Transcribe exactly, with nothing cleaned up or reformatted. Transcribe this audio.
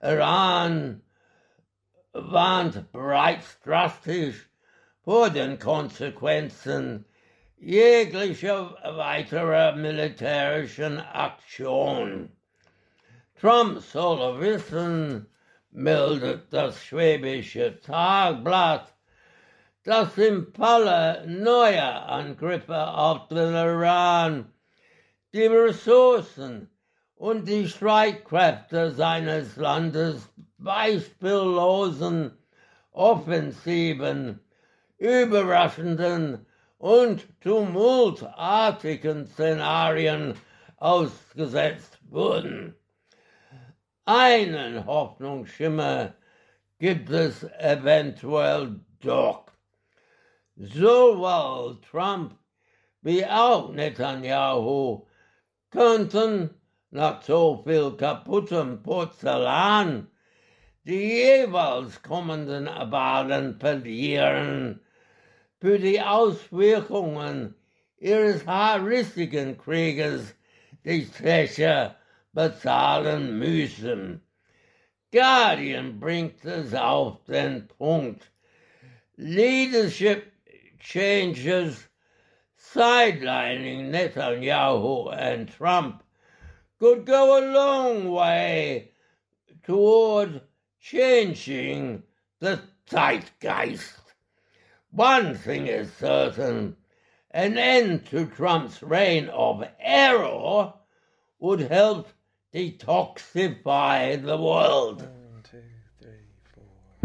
Iran warnt bereits drastisch vor den Konsequenzen jeglicher weiterer militärischen Aktion. Trump solle wissen, meldet das Schwäbische Tagblatt, dass im Falle neuer Angriffe auf den Iran die Ressourcen und die Streitkräfte seines Landes beispiellosen, offensiven, überraschenden und tumultartigen Szenarien ausgesetzt wurden. Einen Hoffnungsschimmer gibt es eventuell doch. Sowohl Trump wie auch Netanyahu könnten nach so viel kaputtem Porzellan die jeweils kommenden Wahlen verlieren, für die Auswirkungen ihres haarigen Krieges die Zeche bezahlen müssen. Guardian bringt es auf den Punkt. Leadership changes sidelining Netanyahu and Trump could go a long way toward changing the zeitgeist. One thing is certain, an end to Trump's reign of error would help detoxify the world.